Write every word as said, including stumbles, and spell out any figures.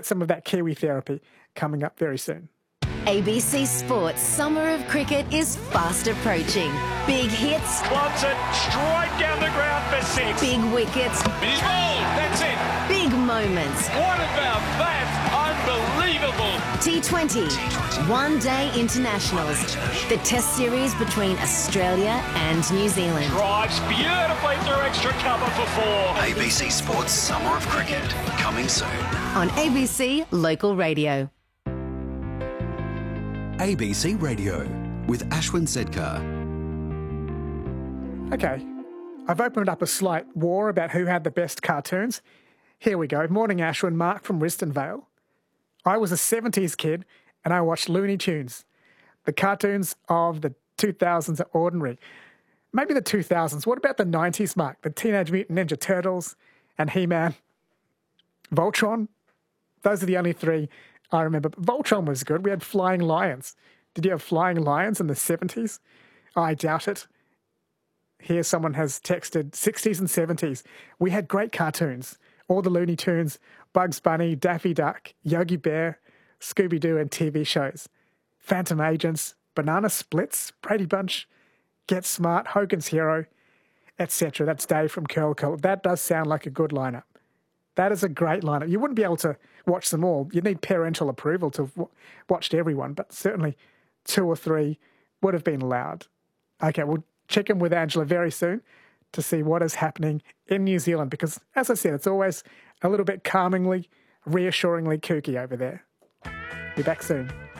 get some of that Kiwi therapy coming up very soon. A B C Sports Summer of Cricket is fast approaching. Big hits. Wants it straight down the ground for six. Big wickets. He's bowled. That's it. Big moments. What about that? Unbelievable. T twenty. One Day Internationals. The test series between Australia and New Zealand. Drives beautifully through extra cover for four. A B C Sports Summer of Cricket, coming soon. On A B C Local Radio. A B C Radio with Ashwin Sedkar. Okay, I've opened up a slight war about who had the best cartoons. Here we go. Morning, Ashwin. Mark from Riston Vale. I was a seventies kid and I watched Looney Tunes. The cartoons of the two thousands are ordinary. Maybe the two thousands. What about the nineties, Mark? The Teenage Mutant Ninja Turtles and He-Man. Voltron. Those are the only three I remember. Voltron was good. We had Flying Lions. Did you have Flying Lions in the seventies? I doubt it. Here someone has texted sixties and seventies. We had great cartoons. All the Looney Tunes, Bugs Bunny, Daffy Duck, Yogi Bear, Scooby-Doo and T V shows. Phantom Agents, Banana Splits, Brady Bunch, Get Smart, Hogan's Hero, et cetera. That's Dave from Curl Curl. That does sound like a good lineup. That is a great lineup. You wouldn't be able to watch them all. You'd need parental approval to have w- watched everyone, but certainly two or three would have been allowed. Okay, we'll check in with Angela very soon to see what is happening in New Zealand because, as I said, it's always a little bit calmingly, reassuringly kooky over there. Be back soon.